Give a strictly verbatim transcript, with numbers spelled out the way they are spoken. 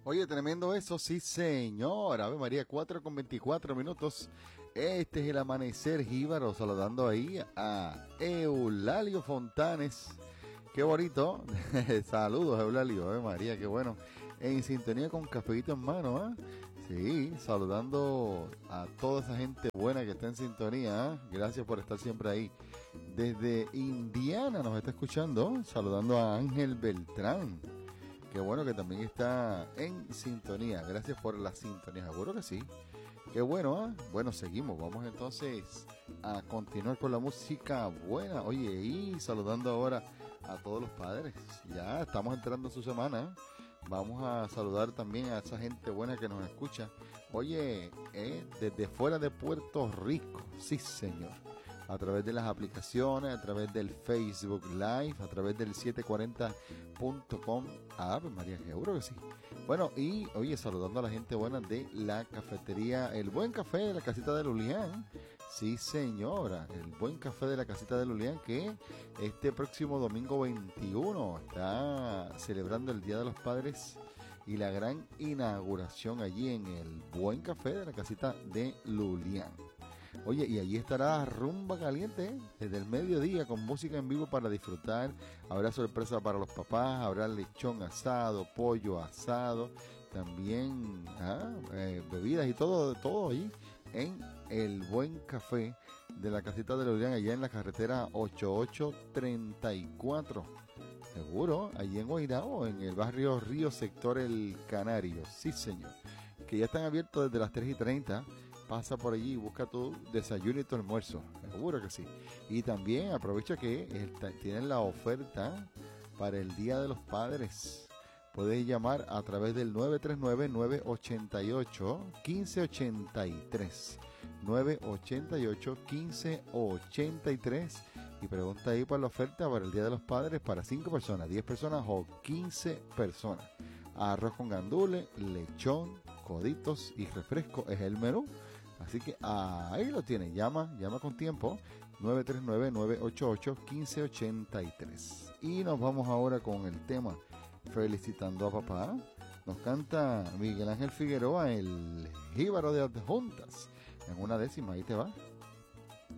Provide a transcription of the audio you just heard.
Oye, tremendo eso, sí señor. Ave María, cuatro con veinticuatro minutos. Este es el amanecer jíbaro, saludando ahí a Eulalio Fontanes. Qué bonito. Saludos, Eulalio. Ave María, qué bueno. En sintonía con cafecito en mano, ¿ah? ¿eh? Sí, saludando a toda esa gente buena que está en sintonía. ¿eh? Gracias por estar siempre ahí. Desde Indiana nos está escuchando, saludando a Ángel Beltrán. Qué bueno que también está en sintonía. Gracias por la sintonía. Seguro que sí. Qué bueno, ¿eh? Bueno, seguimos. Vamos entonces a continuar con la música buena. Oye, y saludando ahora a todos los padres. Ya estamos entrando en su semana. Vamos a saludar también a esa gente buena que nos escucha. Oye, eh, desde fuera de Puerto Rico. Sí, señor. A través de las aplicaciones, a través del Facebook Live, a través del setecientos cuarenta punto com. Ah, pues María, seguro que sí. Bueno, y oye, saludando a la gente buena de la cafetería El Buen Café de la Casita de Lulián. Sí, señora, El Buen Café de la Casita de Lulián, que este próximo domingo veintiuno está celebrando el Día de los Padres y la gran inauguración allí en El Buen Café de la Casita de Lulián. Oye, y allí estará Rumba Caliente, ¿eh? Desde el mediodía con música en vivo para disfrutar. Habrá sorpresa para los papás, habrá lechón asado, pollo asado, también ¿ah? eh, bebidas y todo, todo allí en El Buen Café de la Casita de Lulián, allá en la carretera ochenta y ocho treinta y cuatro. Seguro, allí en Guaynabo, en el barrio Río Sector El Canario. Sí, señor. Que ya están abiertos desde las tres y treinta. Pasa por allí y busca tu desayuno y tu almuerzo. Seguro que sí. Y también aprovecha que está, tienen la oferta para el Día de los Padres. Puedes llamar a través del nueve tres nueve, nueve ocho ocho, uno cinco ocho tres. nueve ocho ocho, uno cinco ocho tres. Y pregunta ahí por la oferta para el Día de los Padres para cinco personas, diez personas o quince personas. Arroz con gandules, lechón, coditos y refresco es el menú. Así que ahí lo tienen, llama, llama con tiempo, nueve tres nueve, nueve ocho ocho, uno cinco ocho tres. Y nos vamos ahora con el tema Felicitando a Papá. Nos canta Miguel Ángel Figueroa, el jíbaro de adjuntas, en una décima, ahí te va.